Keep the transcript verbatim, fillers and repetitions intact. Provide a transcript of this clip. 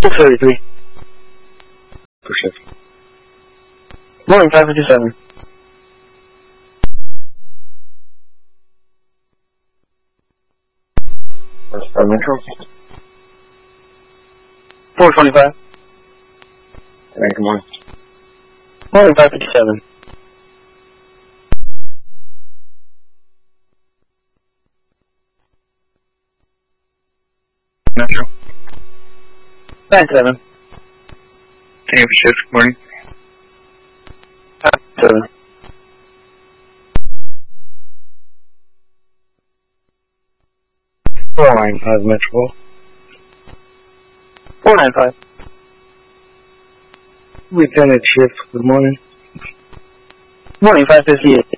six thirty-three. For shift. Morning, five fifty-seven. First Star Metro. four twenty-five. Hey, good morning. Morning, five fifty-seven. Metro. nine seven. Hey, for shift. Good morning. five seven. four nine five Metro. four nine five. Lieutenant shift. Good morning. Morning, five fifty-eight.